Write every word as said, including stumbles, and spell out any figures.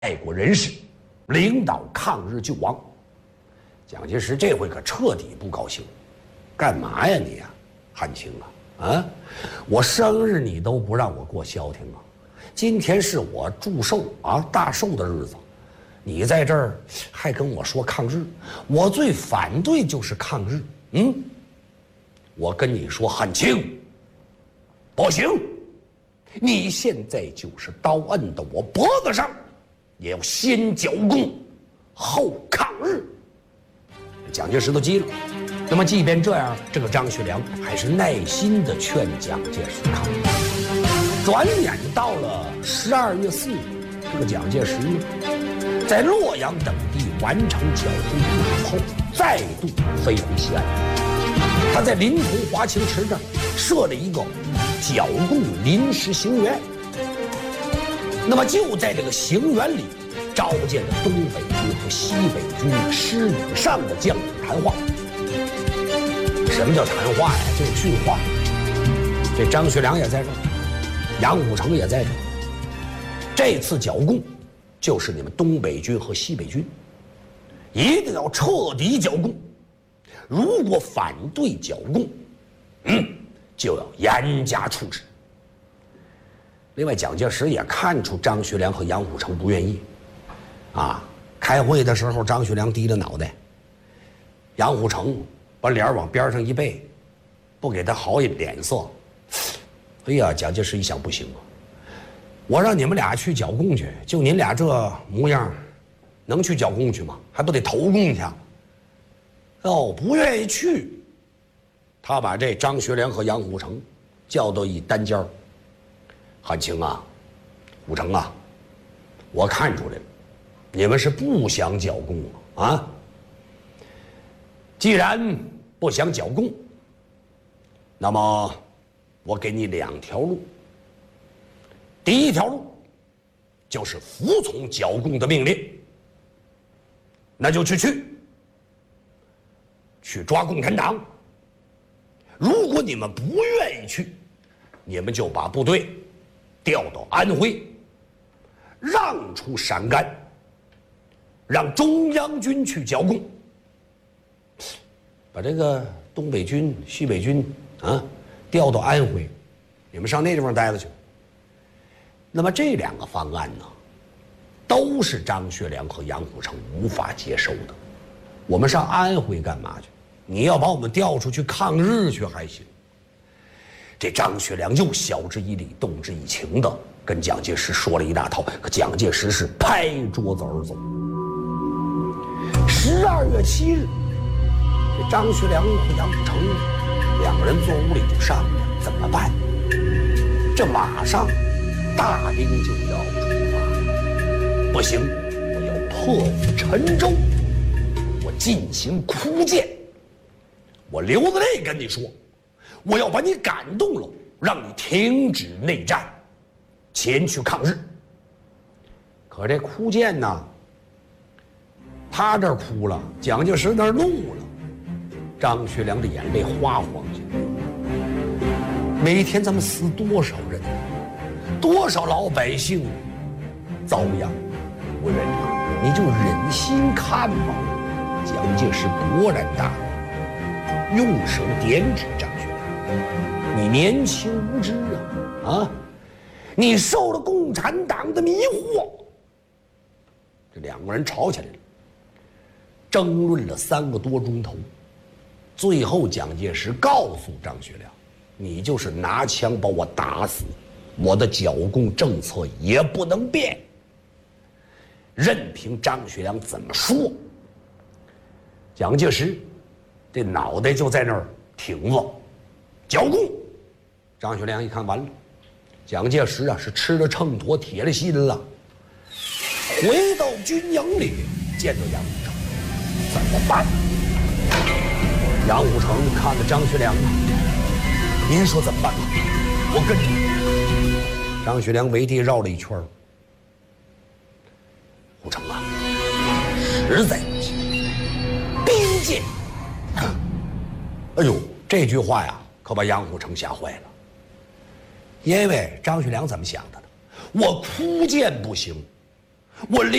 爱国人士，领导抗日救亡。蒋介石这回可彻底不高兴，干嘛呀你呀、啊，汉卿啊啊！我生日你都不让我过消停啊！今天是我祝寿啊大寿的日子，你在这儿还跟我说抗日，我最反对就是抗日。嗯，我跟你说，汉卿，不行，你现在就是刀摁到我脖子上，也要先剿共，后抗日。蒋介石都急了。那么即便这样，这个张学良还是耐心地劝蒋介石抗日。转眼到了十二月四日，这个蒋介石在洛阳等地完成剿共任务后，再度飞回西安。他在临潼华清池这儿设了一个剿共临时行辕。那么就在这个行辕里，召见了东北军和西北军师以上的将领谈话。什么叫谈话呀？就是训话。这张学良也在这儿，杨虎城也在这儿。这次剿共就是你们东北军和西北军，一定要彻底剿共。如果反对剿共，嗯，就要严加处置。另外，蒋介石也看出张学良和杨虎城不愿意。啊，开会的时候，张学良低着脑袋，杨虎城把脸往边上一背，不给他好一脸色。哎呀，蒋介石一想，不行啊，我让你们俩去剿共去，就您俩这模样，能去剿共去吗？还不得投共去？哦，不愿意去。他把这张学良和杨虎城叫到一单间儿。汉卿啊，虎城啊，我看出来了。你们是不想剿共啊？既然不想剿共，那么我给你两条路。第一条路就是服从剿共的命令，那就去去去抓共产党。如果你们不愿意去，你们就把部队调到安徽，让出陕甘，让中央军去剿共，把这个东北军、西北军啊调到安徽，你们上那地方待着去。那么这两个方案呢，都是张学良和杨虎城无法接受的。我们上安徽干嘛去？你要把我们调出去抗日去还行。这张学良又晓之以理，动之以情的跟蒋介石说了一大套，可蒋介石是拍桌子而走。十二月七日，这张学良和杨虎城两个人坐屋里就商量怎么办。这马上大兵就要出发，不行，我要破釜沉舟，我进行哭谏，我流着泪跟你说，我要把你感动了，让你停止内战，前去抗日。可这哭谏呢，他这儿哭了，蒋介石那儿怒了，张学良的眼泪哗哗下来。每天咱们死多少人，多少老百姓遭殃，我忍啊，你就忍心看吧。蒋介石勃然大怒，用手点指张学良：“你年轻无知啊，啊，你受了共产党的迷惑。”这两个人吵起来了。争论了三个多钟头，最后蒋介石告诉张学良：“你就是拿枪把我打死，我的剿共政策也不能变。”任凭张学良怎么说，蒋介石这脑袋就在那儿挺着。剿共，张学良一看完了，蒋介石啊是吃了秤砣铁了心了。回到军营里见到杨虎城，怎么办？杨虎城看着张学良啊，您说怎么办？我跟着。张学良围地绕了一圈。虎城啊，实在不行，兵谏。哎呦，这句话呀，可把杨虎城吓坏了。因为张学良怎么想的呢？我哭谏不行， 我